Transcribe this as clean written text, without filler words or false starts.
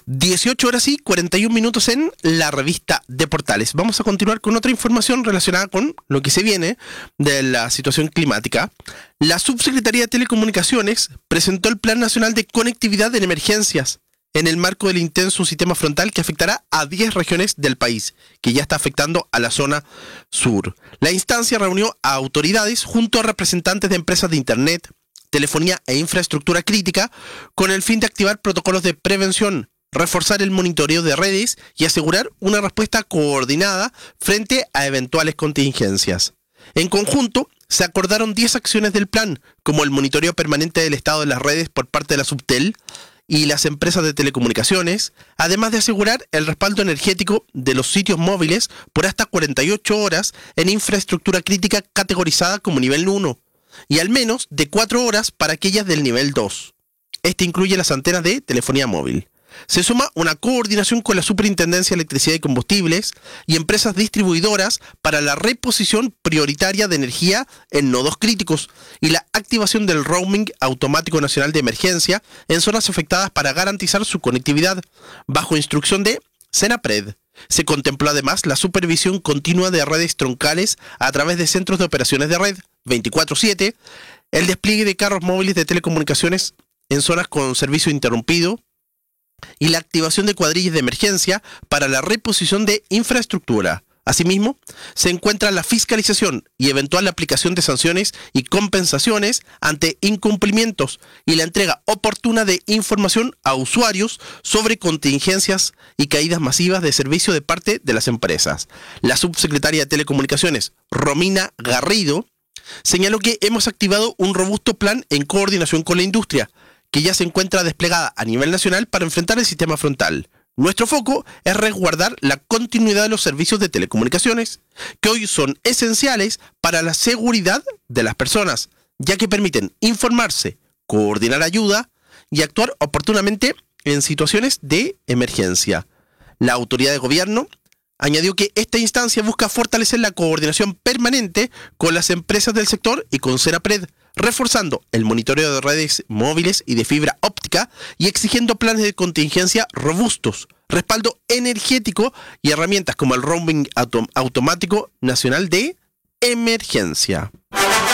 18 horas y 41 minutos en la revista de Portales. Vamos a continuar con otra información relacionada con lo que se viene de la situación climática. La Subsecretaría de Telecomunicaciones presentó el Plan Nacional de Conectividad en Emergencias en el marco del intenso sistema frontal que afectará a 10 regiones del país, que ya está afectando a la zona sur. La instancia reunió a autoridades junto a representantes de empresas de Internet, telefonía e infraestructura crítica con el fin de activar protocolos de prevención, reforzar el monitoreo de redes y asegurar una respuesta coordinada frente a eventuales contingencias. En conjunto, se acordaron 10 acciones del plan, como el monitoreo permanente del estado de las redes por parte de la Subtel y las empresas de telecomunicaciones, además de asegurar el respaldo energético de los sitios móviles por hasta 48 horas en infraestructura crítica categorizada como nivel 1 y al menos de 4 horas para aquellas del nivel 2. Este incluye las antenas de telefonía móvil. Se suma una coordinación con la Superintendencia de Electricidad y Combustibles y empresas distribuidoras para la reposición prioritaria de energía en nodos críticos y la activación del roaming automático nacional de emergencia en zonas afectadas para garantizar su conectividad, bajo instrucción de Senapred. Se contempló además la supervisión continua de redes troncales a través de centros de operaciones de red 24/7, el despliegue de carros móviles de telecomunicaciones en zonas con servicio interrumpido, y la activación de cuadrillas de emergencia para la reposición de infraestructura. Asimismo, se encuentra la fiscalización y eventual aplicación de sanciones y compensaciones ante incumplimientos y la entrega oportuna de información a usuarios sobre contingencias y caídas masivas de servicio de parte de las empresas. La subsecretaria de Telecomunicaciones, Romina Garrido, señaló que hemos activado un robusto plan en coordinación con la industria, que ya se encuentra desplegada a nivel nacional para enfrentar el sistema frontal. Nuestro foco es resguardar la continuidad de los servicios de telecomunicaciones, que hoy son esenciales para la seguridad de las personas, ya que permiten informarse, coordinar ayuda y actuar oportunamente en situaciones de emergencia. La autoridad de gobierno añadió que esta instancia busca fortalecer la coordinación permanente con las empresas del sector y con Senapred, reforzando el monitoreo de redes móviles y de fibra óptica y exigiendo planes de contingencia robustos, respaldo energético y herramientas como el roaming automático nacional de emergencia.